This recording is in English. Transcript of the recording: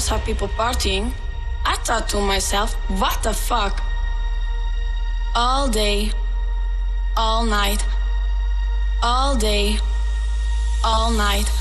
saw people partying, I thought to myself, what the fuck? All day, all night, all day, all night.